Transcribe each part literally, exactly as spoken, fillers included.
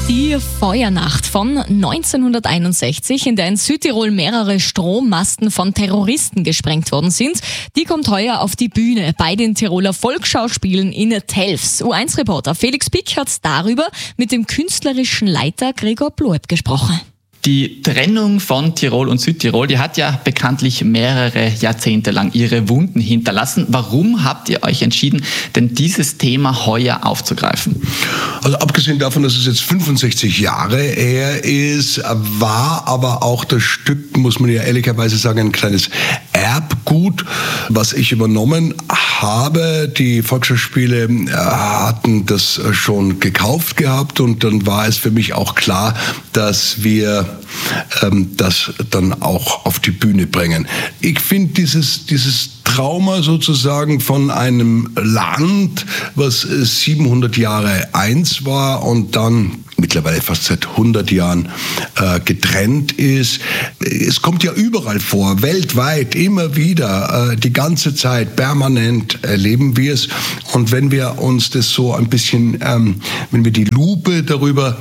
Die Feuernacht von neunzehnhunderteinundsechzig, in der in Südtirol mehrere Strommasten von Terroristen gesprengt worden sind, die kommt heuer auf die Bühne bei den Tiroler Volksschauspielen in Telfs. U eins Reporter Felix Pick hat darüber mit dem künstlerischen Leiter Gregor Bloeb gesprochen. Die Trennung von Tirol und Südtirol, die hat ja bekanntlich mehrere Jahrzehnte lang ihre Wunden hinterlassen. Warum habt ihr euch entschieden, denn dieses Thema heuer aufzugreifen? Also abgesehen davon, dass es jetzt fünfundsechzig Jahre her ist, war aber auch das Stück, muss man ja ehrlicherweise sagen, ein kleines Erbgut, was ich übernommen habe. Die Volksschauspiele hatten das schon gekauft gehabt und dann war es für mich auch klar, dass wir ähm, das dann auch auf die Bühne bringen. Ich finde dieses, dieses Trauma sozusagen von einem Land, was siebenhundert Jahre eins war und dann mittlerweile fast seit hundert Jahren äh, getrennt ist. Es kommt ja überall vor, weltweit, immer wieder, äh, die ganze Zeit, permanent erleben wir es. Und wenn wir uns das so ein bisschen, ähm, wenn wir die Lupe darüber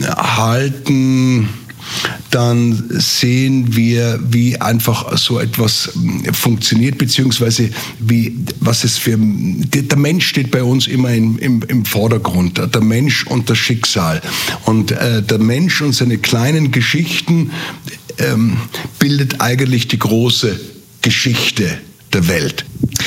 halten, dann sehen wir, wie einfach so etwas funktioniert, beziehungsweise wie, was es für, der Mensch steht bei uns immer im, im, im Vordergrund, der Mensch und das Schicksal. Und äh, der Mensch und seine kleinen Geschichten ähm, bildet eigentlich die große Geschichte der Welt.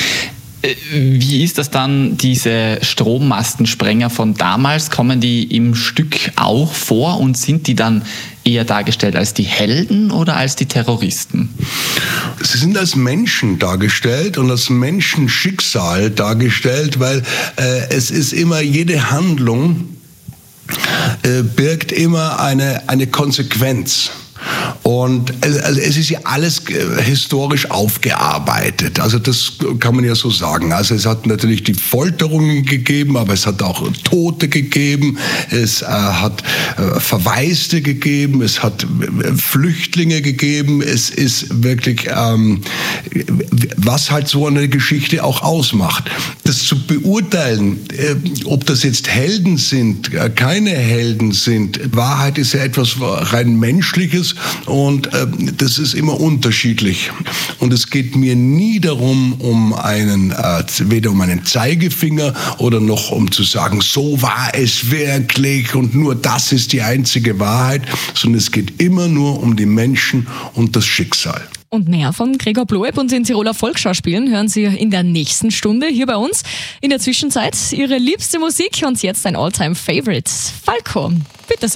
Wie ist das dann, diese Strommastensprenger von damals? Kommen die im Stück auch vor und sind die dann eher dargestellt als die Helden oder als die Terroristen? Sie sind als Menschen dargestellt und als Menschenschicksal dargestellt, weil äh, es ist immer, jede Handlung äh, birgt immer eine, eine Konsequenz. Und also es ist ja alles historisch aufgearbeitet, also das kann man ja so sagen. Also es hat natürlich die Folterungen gegeben, aber es hat auch Tote gegeben, es äh, hat äh, Verwaiste gegeben, es hat äh, Flüchtlinge gegeben, es ist wirklich, ähm, was halt so eine Geschichte auch ausmacht. Das zu beurteilen, äh, ob das jetzt Helden sind, äh, keine Helden sind, Wahrheit ist ja etwas rein Menschliches. Und äh, das ist immer unterschiedlich. Und es geht mir nie darum, um einen, äh, weder um einen Zeigefinger oder noch um zu sagen, so war es wirklich und nur das ist die einzige Wahrheit, sondern es geht immer nur um die Menschen und das Schicksal. Und mehr von Gregor Bloeb und den Tiroler Volksschauspielen hören Sie in der nächsten Stunde hier bei uns. In der Zwischenzeit Ihre liebste Musik und jetzt ein All-Time-Favorite, Falco. Bitte sehr.